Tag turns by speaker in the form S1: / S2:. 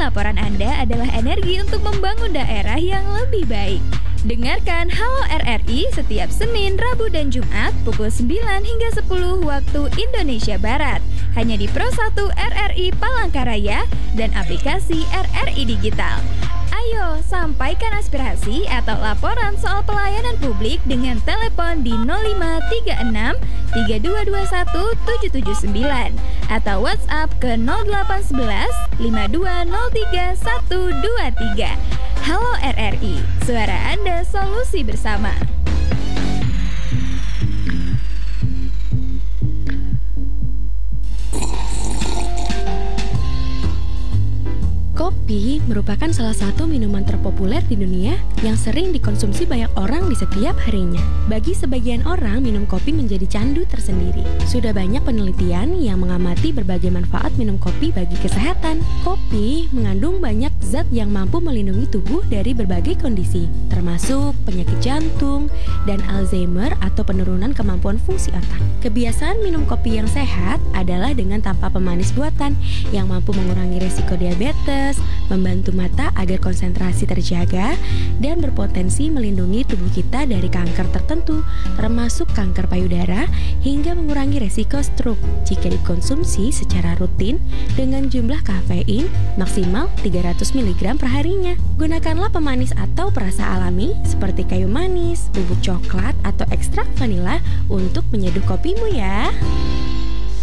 S1: laporan Anda adalah energi untuk membangun daerah yang lebih baik. Dengarkan Halo RRI setiap Senin, Rabu, dan Jumat pukul 9 hingga 10 waktu Indonesia Barat. Hanya di Pro 1 RRI Palangkaraya dan aplikasi RRI Digital. Ayo, sampaikan aspirasi atau laporan soal pelayanan publik dengan telepon di 0536 3221 779 atau WhatsApp ke 0811 5203 123. Halo RRI, suara Anda, solusi bersama.
S2: Kopi merupakan salah satu minuman terpopuler di dunia yang sering dikonsumsi banyak orang di setiap harinya. Bagi sebagian orang, minum kopi menjadi candu tersendiri. Sudah banyak penelitian yang mengamati berbagai manfaat minum kopi bagi kesehatan. Kopi mengandung banyak zat yang mampu melindungi tubuh dari berbagai kondisi, termasuk penyakit jantung dan Alzheimer atau penurunan kemampuan fungsi otak. Kebiasaan minum kopi yang sehat adalah dengan tanpa pemanis buatan yang mampu mengurangi resiko diabetes, membantu mata agar konsentrasi terjaga, dan berpotensi melindungi tubuh kita dari kanker tertentu, termasuk kanker payudara, hingga mengurangi resiko stroke jika dikonsumsi secara rutin dengan jumlah kafein maksimal 300 mg per harinya. Gunakanlah pemanis atau perasa alami seperti kayu manis, bubuk coklat, atau ekstrak vanila untuk menyeduh kopimu ya.